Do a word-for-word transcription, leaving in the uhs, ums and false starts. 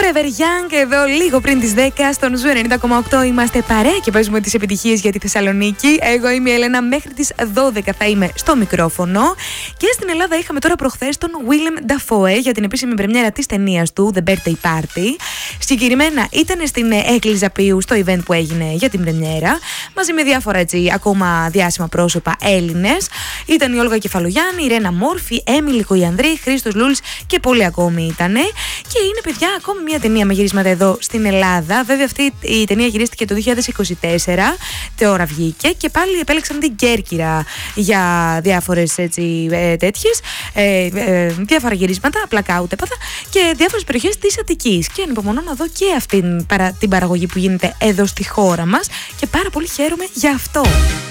Forever Young, εδώ λίγο πριν τις δέκα στον Ζου ενενήντα κόμμα οκτώ. Είμαστε παρέα και παίζουμε τις επιτυχίες για τη Θεσσαλονίκη. Εγώ είμαι η Έλενα, μέχρι τις δώδεκα θα είμαι στο μικρόφωνο. Και στην Ελλάδα είχαμε τώρα προχθές τον Willem Dafoe για την επίσημη πρεμιέρα της ταινίας του The Birthday Party. Συγκεκριμένα ήταν στην Έγκλιζα Πίου στο event που έγινε για την πρεμιέρα, μαζί με διάφορα έτσι ακόμα διάσημα πρόσωπα Έλληνες. Ήταν η Όλγα Κεφαλογιάννη, η Ρένα Μόρφη, Έμιλη Κοϊανδρή, Χρήστος Λούλης και πολλοί ακόμη ήτανε. Και είναι, παιδιά, ακόμη μια ταινία με γυρίσματα εδώ στην Ελλάδα. Βέβαια, αυτή η ταινία γυρίστηκε το δύο χιλιάδες είκοσι τέσσερα, τώρα βγήκε, και πάλι επέλεξαν την Κέρκυρα για διάφορες έτσι ε, τέτοιες, ε, ε, διάφορα γυρίσματα, blackout έπαθα, και διάφορες περιοχές της Αττικής. Και ανυπομονώ να δω και αυτή την, παρα, την παραγωγή που γίνεται εδώ στη χώρα μας και πάρα πολύ χαίρομαι γι' αυτό.